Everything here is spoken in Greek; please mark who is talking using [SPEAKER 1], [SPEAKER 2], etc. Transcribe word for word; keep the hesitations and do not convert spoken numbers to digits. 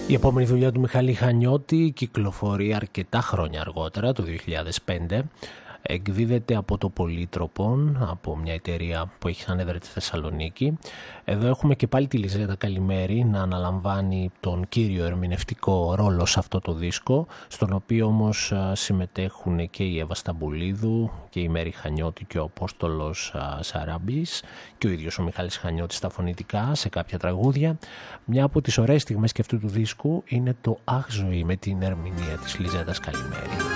[SPEAKER 1] Η επόμενη δουλειά του Μιχάλη Χανιώτη κυκλοφορεί αρκετά χρόνια αργότερα, το δύο χιλιάδες πέντε. Εκδίδεται από το Πολύτροπον, από μια εταιρεία που έχει σαν έδρα τη Θεσσαλονίκη. Εδώ έχουμε και πάλι τη Λιζέτα Καλημέρη να αναλαμβάνει τον κύριο ερμηνευτικό ρόλο σε αυτό το δίσκο, στον οποίο όμως συμμετέχουν και η Εύα Σταμπουλίδου και η Μέρη Χανιώτη και ο Απόστολος Σαράμπης και ο ίδιος ο Μιχάλης Χανιώτης στα φωνητικά σε κάποια τραγούδια. Μια από τις ωραίες στιγμές και αυτού του δίσκου είναι το «Αχ ζωή» με την ερμηνεία της Λιζέτας Καλημέρη.